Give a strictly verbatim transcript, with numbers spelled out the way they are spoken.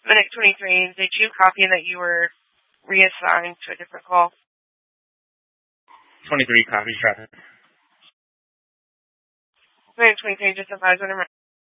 Medic twenty-three, did you copy that you were reassigned to a different call? twenty-three copies, traffic. Medic twenty-three, just advise whenever